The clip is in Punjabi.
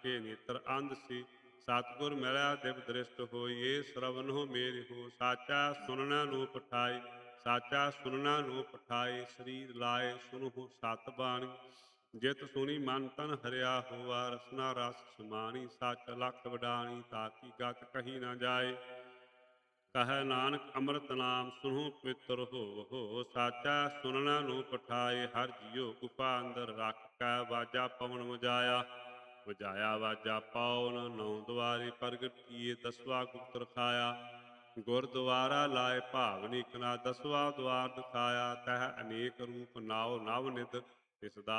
ਕੇ ਨੇਤਰ ਅੰਧ ਸੀ। ਸਤਿਗੁਰ ਮਿਲਿਆ ਦਿਵ ਦ੍ਰਿਸ਼ਟ ਹੋਈ, ਏ ਸਰਵਨਹੁ ਮੇਰਿ ਹੋ। ਸਾਚਾ ਸੁਨਣਾ ਨੂੰ ਪਠਾਈ, ਸਾਚਾ ਸੁਨਣਾ ਨੂੰ ਪਠਾਈ, ਸਰੀਰ ਲਾਏ ਸੁਨਹੁ ਸਤ ਬਾਣੀ। ਜਿਤ ਸੁਣੀ ਮਨ ਤਨ ਹਰਿਆ ਹੋਆ, ਰਸਨਾ ਰਸ ਸਮਾਣੀ। ਸੱਚ ਲਖ ਵਡਾਣੀ, ਤਾਕੀ ਗਤ ਕਹੀ ਨਾ ਜਾਏ। ਕਹੈ ਨਾਨਕ ਅੰਮ੍ਰਿਤ ਨਾਮ ਸੁਨਹੁ ਪਵਿੱਤਰ ਹੋ। ਸਾਚਾ ਸੁਨਣਾ ਨੂੰ ਪਠਾਏ, ਹਰਿ ਜੀਉ ਗੁਫਾ ਅੰਦਰ ਰੱਖ ਕੈ। ਵਾਜਾ ਪਵਨ ਵਜਾਇਆ, ਵਜਾਇਆ ਵਾਜਾ ਪਉਨ। ਨੌ ਦੁਆਰੇ ਪ੍ਰਗਟ ਕੀਏ, ਦਸਵਾ ਗੁਪਤ ਰਖਾਇਆ। ਗੁਰਦੁਆਰਾ ਲਾਏ ਭਾਵਨੀ ਕਨਾ, ਦਸਵਾ ਦੁਆਰ ਦਿਖਾਇਆ। ਤਹ ਅਨੇਕ ਰੂਪ ਨਾਉ ਨਵ ਨਿਧ, ਤਿਸ ਦਾ